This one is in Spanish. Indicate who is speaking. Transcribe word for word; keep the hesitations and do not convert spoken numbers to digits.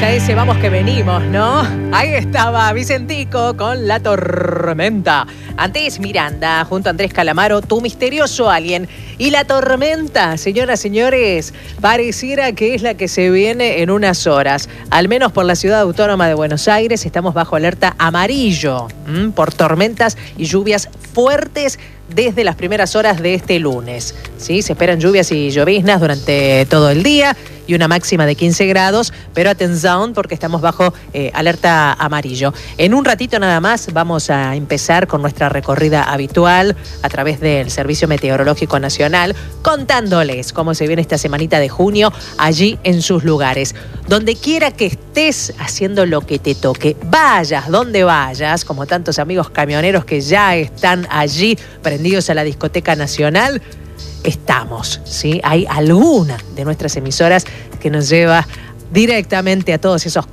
Speaker 1: a ese vamos que venimos, ¿no? Ahí estaba Vicentico con La Tormenta. Antes Miranda, junto a Andrés Calamaro, Tu Misterioso Alien. Y La Tormenta, señoras, señores, pareciera que es la que se viene en unas horas. Al menos por la Ciudad Autónoma de Buenos Aires estamos bajo alerta amarillo, ¿m? por tormentas y lluvias fuertes desde las primeras horas de este lunes. ¿Sí? Se esperan lluvias y lloviznas durante todo el día y una máxima de quince grados, pero atención porque estamos bajo eh, alerta amarillo. En un ratito nada más vamos a empezar con nuestra recorrida habitual a través del Servicio Meteorológico Nacional, contándoles cómo se viene esta semanita de junio allí en sus lugares. Donde quiera que estés haciendo lo que te toque, vayas donde vayas, como tantos amigos camioneros que ya están allí prendidos a la discoteca nacional, estamos, ¿sí? Hay alguna de nuestras emisoras que nos lleva directamente a todos esos